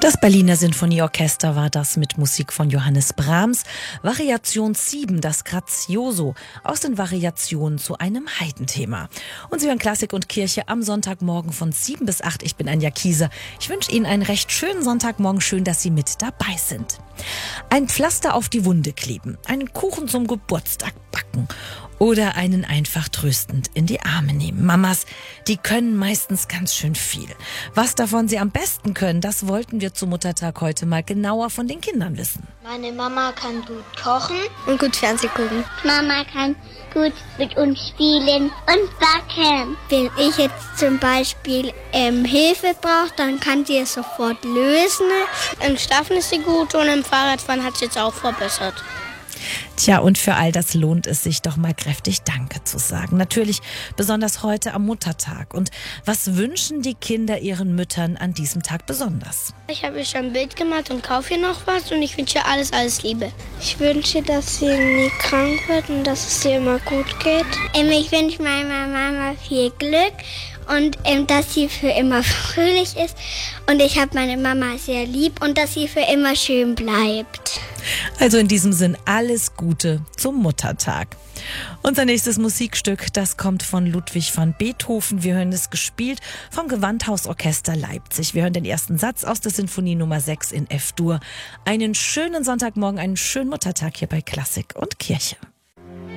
Das Berliner Sinfonieorchester war das mit Musik von Johannes Brahms. Variation 7, das Grazioso, aus den Variationen zu einem Heidenthema. Und Sie hören Klassik und Kirche am Sonntagmorgen von 7 bis 8. Ich bin Anja Kieser. Ich wünsche Ihnen einen recht schönen Sonntagmorgen. Schön, dass Sie mit dabei sind. Ein Pflaster auf die Wunde kleben, einen Kuchen zum Geburtstag backen oder einen einfach tröstend in die Arme nehmen. Mamas, die können meistens ganz schön viel. Was davon sie am besten können, das wollten wir zum Muttertag heute mal genauer von den Kindern wissen. Meine Mama kann gut kochen und gut Fernsehen gucken. Mama kann gut mit uns spielen und backen. Wenn ich jetzt zum Beispiel Hilfe brauche, dann kann sie es sofort lösen. Im Schlafen ist sie gut und im Fahrradfahren hat sie jetzt auch verbessert. Tja, und für all das lohnt es sich doch mal kräftig Danke zu sagen. Natürlich besonders heute am Muttertag. Und was wünschen die Kinder ihren Müttern an diesem Tag besonders? Ich habe ihr schon ein Bild gemacht und kaufe ihr noch was und ich wünsche ihr alles Liebe. Ich wünsche, dass sie nie krank wird und dass es ihr immer gut geht. Ich wünsche meiner Mama viel Glück und dass sie für immer fröhlich ist. Und ich habe meine Mama sehr lieb und dass sie für immer schön bleibt. Also in diesem Sinn alles Gute zum Muttertag. Unser nächstes Musikstück, das kommt von Ludwig van Beethoven. Wir hören es gespielt vom Gewandhausorchester Leipzig. Wir hören den ersten Satz aus der Sinfonie Nummer 6 in F-Dur. Einen schönen Sonntagmorgen, einen schönen Muttertag hier bei Klassik und Kirche.